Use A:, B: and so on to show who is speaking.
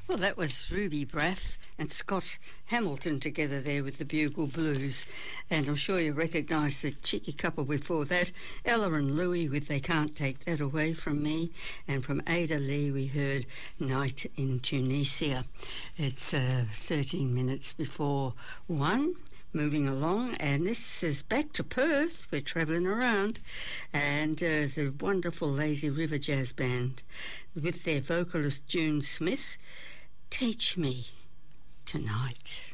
A: Well, that was Ruby Braff and Scott Hamilton together there with the Bugle Blues. And I'm sure you recognise the cheeky couple before that, Ella and Louie with They Can't Take That Away From Me. And from Ada Lee we heard Night in Tunisia. It's 13 minutes before 1. Moving along, and this is back to Perth. We're travelling around, and the wonderful Lazy River Jazz Band with their vocalist June Smith, Teach Me Tonight.